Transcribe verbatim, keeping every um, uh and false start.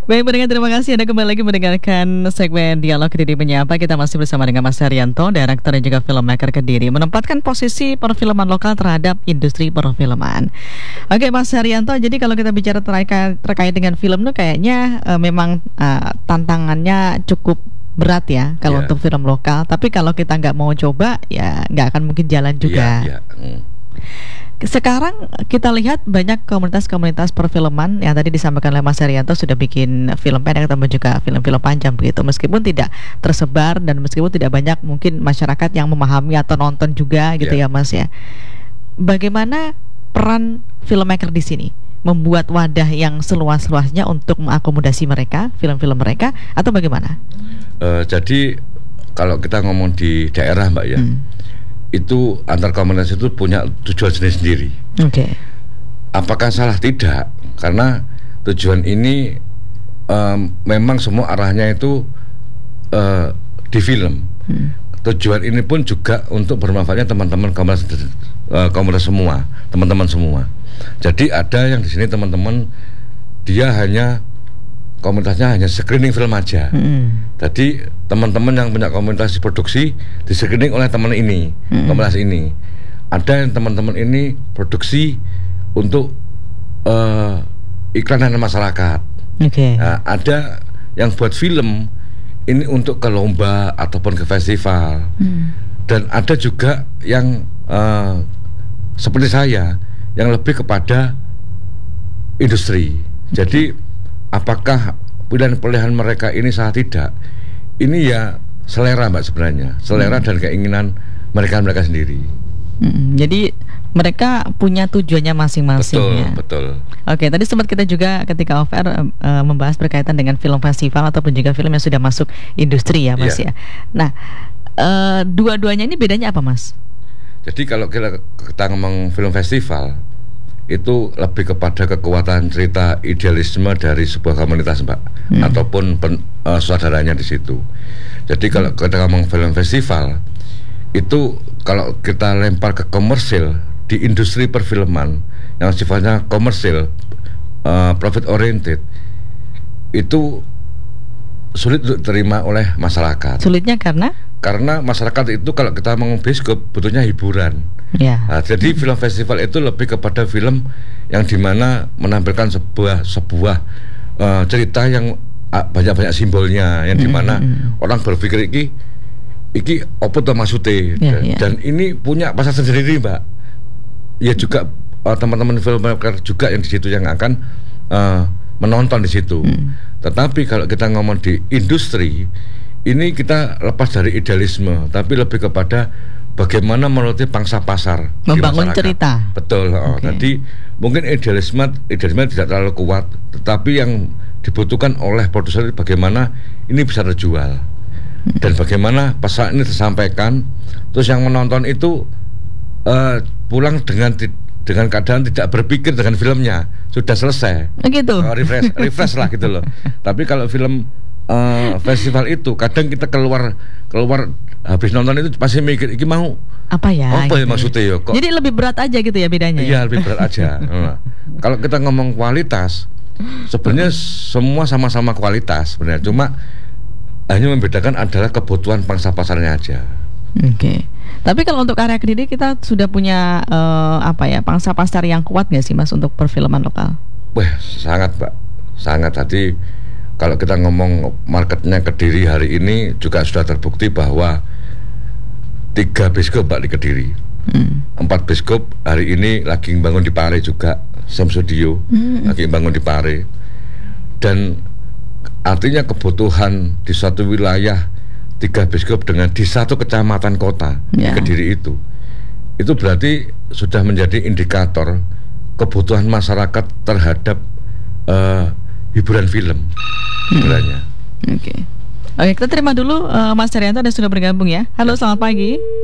Baik, pendengar, terima kasih Anda kembali lagi mendengarkan segmen Dialog Kediri Menyapa. Kita masih bersama dengan Mas Haryanto, direktur dan juga filmmaker Kediri, menempatkan posisi perfilman lokal terhadap industri perfilman. Oke Mas Haryanto, jadi kalau kita bicara terkait, terkait dengan film tuh kayaknya uh, memang uh, tantangannya cukup berat ya kalau yeah. untuk film lokal. Tapi kalau kita nggak mau coba ya nggak akan mungkin jalan juga. Yeah, yeah. Mm. Sekarang kita lihat banyak komunitas-komunitas perfilman yang tadi disampaikan oleh Mas Haryanto sudah bikin film pendek atau juga film-film panjang begitu. Meskipun tidak tersebar dan meskipun tidak banyak mungkin masyarakat yang memahami atau nonton juga gitu yeah. ya Mas ya. Bagaimana peran filmmaker di sini? Membuat wadah yang seluas-luasnya untuk mengakomodasi mereka, film-film mereka, atau bagaimana? Uh, jadi kalau kita ngomong di daerah Mbak ya, hmm. itu antar komunitas itu punya tujuan sendiri-sendiri. Oke. Okay. Apakah salah? Tidak, karena tujuan ini um, memang semua arahnya itu uh, di film. Hmm. Tujuan ini pun juga untuk bermanfaatnya teman-teman komunitas, uh, komunitas semua, teman-teman semua. Jadi ada yang di sini teman-teman dia hanya komunitasnya hanya screening film aja. Hmm. Jadi teman-teman yang punya komunitas produksi di screening oleh teman ini, hmm. komunitas ini. Ada yang teman-teman ini produksi untuk uh, iklan dan masyarakat. Okay. Nah, ada yang buat film ini untuk ke lomba ataupun ke festival. Hmm. Dan ada juga yang uh, seperti saya yang lebih kepada industri. Okay. Jadi apakah pilihan-pilihan mereka ini salah tidak? Ini ya selera Mbak sebenarnya, selera hmm. dan keinginan mereka mereka sendiri. Hmm, jadi mereka punya tujuannya masing-masing. Betul, ya? betul. Oke, tadi sempat kita juga ketika off air uh, membahas berkaitan dengan film festival ataupun juga film yang sudah masuk industri ya Mas yeah. ya. Nah, uh, dua-duanya ini bedanya apa Mas? Jadi kalau kita, kita ngomong film festival itu lebih kepada kekuatan cerita idealisme dari sebuah komunitas Mbak, hmm. ataupun pen, uh, saudaranya di situ. Jadi kalau kita ngomong film festival itu kalau kita lempar ke komersil di industri perfilman yang sifatnya komersil, uh, profit oriented, itu sulit untuk diterima oleh masyarakat. Sulitnya karena? Karena masyarakat itu kalau kita ngomong bioskop butuhnya hiburan. Ya. Nah, jadi hmm. film festival itu lebih kepada film yang dimana menampilkan sebuah sebuah uh, cerita yang uh, banyak-banyak simbolnya, yang dimana hmm. orang berpikir iki iki apa to maksudnya, ya, dan, ya. dan ini punya pasar sendiri Mbak. Ya juga uh, teman-teman filmmaker juga yang di situ yang akan uh, menonton di situ. Hmm. Tetapi kalau kita ngomong di industri ini kita lepas dari idealisme, tapi lebih kepada bagaimana menuruti pangsa pasar, membangun cerita. Betul. Oh, okay. Jadi mungkin idealisme idealisme tidak terlalu kuat, tetapi yang dibutuhkan oleh produser bagaimana ini bisa terjual dan bagaimana pesan ini tersampaikan, terus yang menonton itu uh, pulang dengan dengan keadaan tidak berpikir dengan filmnya sudah selesai. Gitu. Uh, refresh, refresh lah gitu loh. Tapi kalau film Uh, festival itu kadang kita keluar keluar habis nonton itu pasti mikir iki mau apa ya apa gitu. ya maksudnya ya kok jadi lebih berat aja gitu ya bedanya. Iya ya? Lebih berat aja. Nah, kalau kita ngomong kualitas sebenarnya semua sama-sama kualitas sebenarnya, cuma hanya membedakan adalah kebutuhan pangsa pasarnya aja. Oke. Okay. Tapi kalau untuk area Kediri kita sudah punya uh, apa ya pangsa pasar yang kuat nggak sih Mas untuk perfilman lokal? Wah sangat Mbak, sangat. Tadi kalau kita ngomong marketnya Kediri hari ini juga sudah terbukti bahwa tiga bioskop Mbak di Kediri, hmm. empat bioskop hari ini lagi bangun di Pare juga, Sam Studio hmm. lagi bangun di Pare, dan artinya kebutuhan di suatu wilayah tiga bioskop dengan di satu kecamatan kota yeah. di Kediri itu, itu berarti sudah menjadi indikator kebutuhan masyarakat terhadap uh, hiburan film sebenarnya. Hmm. Oke, okay. Oke, kita terima dulu uh, Mas Haryanto dan sudah bergabung ya. Halo, selamat pagi.